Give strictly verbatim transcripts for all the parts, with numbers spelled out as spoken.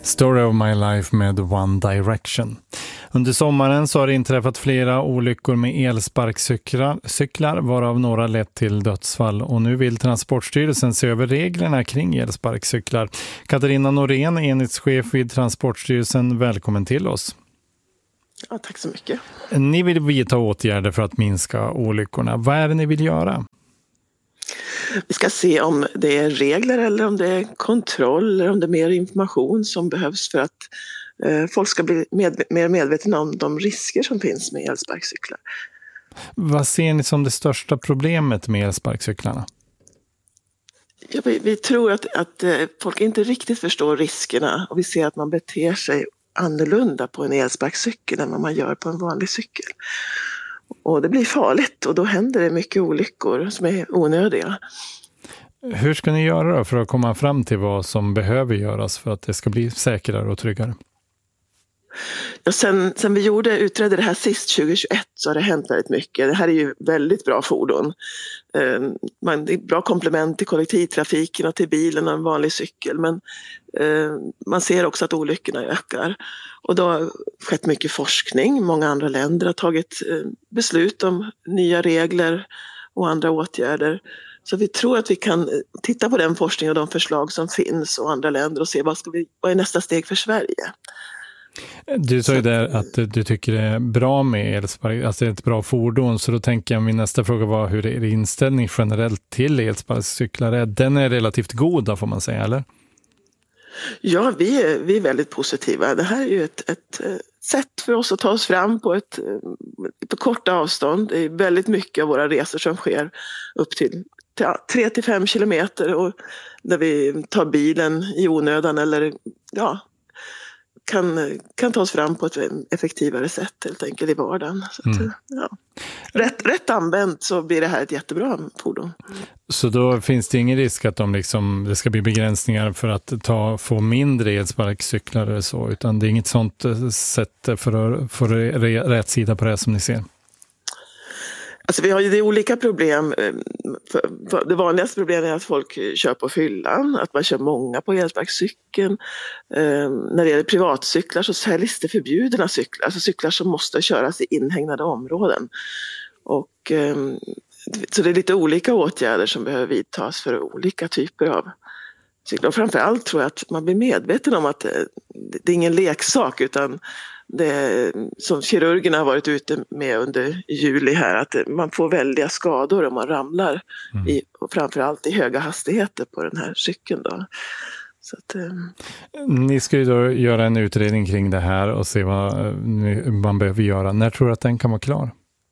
Story of My Life med One Direction. Under sommaren så har det inträffat flera olyckor med elsparkcyklar, cyklar, varav några lett till dödsfall. Och nu vill Transportstyrelsen se över reglerna kring elsparkcyklar. Katarina Norén, enhetschef vid Transportstyrelsen, välkommen till oss. Ja, tack så mycket. Ni vill vidta åtgärder för att minska olyckorna. Vad är det ni vill göra? Vi ska se om det är regler eller om det är kontroll eller om det är mer information som behövs för att eh, folk ska bli med, mer medvetna om de risker som finns med elsparkcyklar. Vad ser ni som det största problemet med elsparkcyklarna? Ja, vi, vi tror att, att eh, folk inte riktigt förstår riskerna och vi ser att man beter sig annorlunda på en elsparkcykel än vad man gör på en vanlig cykel. Och det blir farligt och då händer det mycket olyckor som är onödiga. Hur ska ni göra då för att komma fram till vad som behöver göras för att det ska bli säkrare och tryggare? Ja, sen, sen vi gjorde, utredde det här sist tjugohundratjugoett så har det hänt väldigt mycket. Det här är ju väldigt bra fordon. Eh, man, det är bra komplement till kollektivtrafiken och till bilen och en vanlig cykel. Men eh, man ser också att olyckorna ökar. Och då har skett mycket forskning. Många andra länder har tagit eh, beslut om nya regler och andra åtgärder. Så vi tror att vi kan titta på den forskning och de förslag som finns och andra länder och se vad, ska vi, vad är nästa steg för Sverige. Du sa ju där att du tycker det är bra med elspark, alltså ett bra fordon, så då tänker jag min nästa fråga var hur är inställning generellt till elsparkcyklar är. Den är relativt god då, får man säga, eller? Ja, vi är, vi är väldigt positiva. Det här är ju ett, ett sätt för oss att ta oss fram på ett på korta avstånd. Det är väldigt mycket av våra resor som sker upp till tre till fem kilometer och där vi tar bilen i onödan eller ja, kan, kan ta oss fram på ett effektivare sätt helt enkelt i vardagen. Så att, mm. ja. rätt, rätt använt så blir det här ett jättebra fordon. Så då finns det ingen risk att de liksom, det ska bli begränsningar för att ta, få mindre elsparkcyklar eller så, utan det är inget sånt sätt för att få rätt sida på det som ni ser? Alltså vi har ju det olika problem. Det vanligaste problemet är att folk kör på fyllan, att man kör många på elsparkcykeln. När det gäller privatcyklar så säljs det förbjudna cyklar, alltså cyklar som måste köras i inhägnade områden. Och, så det är lite olika åtgärder som behöver vidtas för olika typer av cyklar. Och framförallt tror jag att man blir medveten om att det är ingen leksak utan det som kirurgerna har varit ute med under juli här, att man får väldiga skador om man ramlar mm. i, och framförallt i höga hastigheter på den här cykeln då. Så att, um... Ni ska ju då göra en utredning kring det här och se vad man behöver göra. När tror du att den kan vara klar?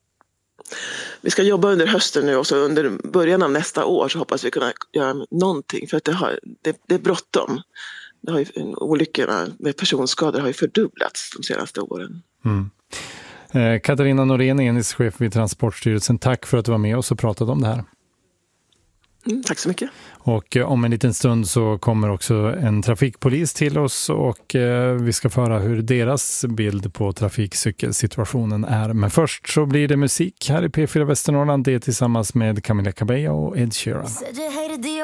Vi ska jobba under hösten nu och så under början av nästa år så hoppas vi kunna göra någonting för att det, har, det, det är bråttom. Det har ju, olyckorna med personskador har ju fördubblats de senaste åren. Mm. Eh, Katarina Norén, enhetschef vid Transportstyrelsen, tack för att du var med oss och pratade om det här. Mm, tack så mycket. Och eh, om en liten stund så kommer också en trafikpolis till oss och eh, vi ska få höra hur deras bild på trafikcykelsituationen är. Men först så blir det musik här i P fyra Västernorrland, det tillsammans med Camilla Cabello och Ed Sheeran.